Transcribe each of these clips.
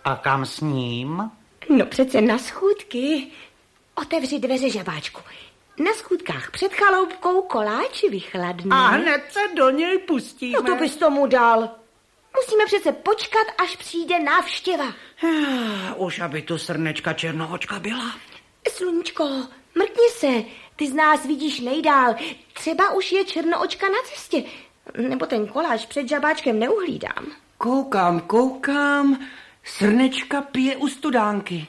A kam s ním? No přece na schůdky. Otevři dveře, žabáčku. Na schůdkách před chaloupkou koláč vychladný. A hned se do něj pustíme. No to bys tomu dal. Musíme přece počkat, až přijde návštěva. Už aby tu srnečka černoočka byla. Sluníčko, mrkni se. Ty z nás vidíš nejdál. Třeba už je černoočka na cestě. Nebo ten koláč před žabáčkem neuhlídám. Koukám. Srnečka pije u studánky.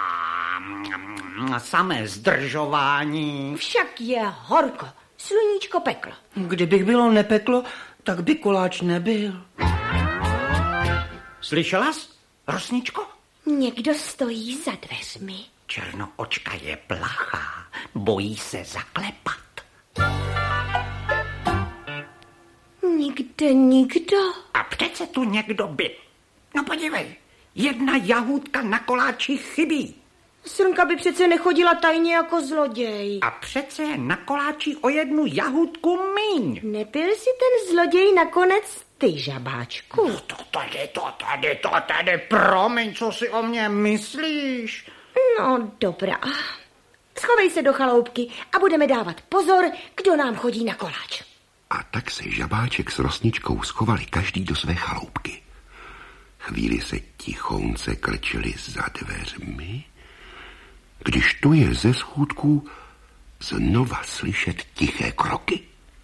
Samé zdržování. Však je horko. Sluníčko peklo. Kdybych bylo nepeklo, tak by koláč nebyl. Slyšela jsi, Rosničko? Někdo stojí za dveřmi. Černoočka je plachá, bojí se zaklepat. Nikdo. A přece tu někdo byl. No podívej, jedna jahůdka na koláči chybí. Srnka by přece nechodila tajně jako zloděj. A přece je na koláči o jednu jahůdku míň. Nebyl si ten zloděj nakonec ty, žabáčku? No to tady, promiň, co si o mě myslíš? No, dobrá. Schovej se do chaloupky a budeme dávat pozor, kdo nám chodí na koláč. A tak se žabáček s Rosničkou schovali každý do své chaloupky. Chvíli se tichounce krčili za dveřmi, když tu je ze schůdků znova slyšet tiché kroky.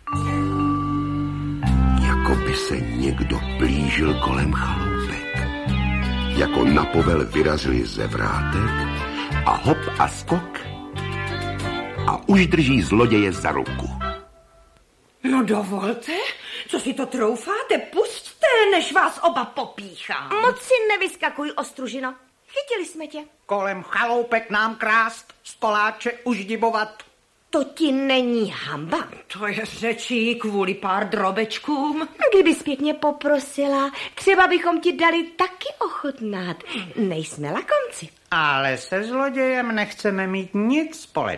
Jako by se někdo blížil kolem chaloupek. Jako na povel vyrazili ze vrátek a hop a skok a už drží zloděje za ruku. No dovolte, co si to troufáte, pusťte, než vás oba popíchám. Moc si nevyskakuj, ostružino. Chytili jsme tě. Kolem chaloupek nám krást, z koláče uždibovat. To ti není hamba. To je řečí kvůli pár drobečkům. Kdybys pěkně poprosila, třeba bychom ti dali taky ochutnat. Nejsme lakomci. Ale se zlodějem nechceme mít nic společného.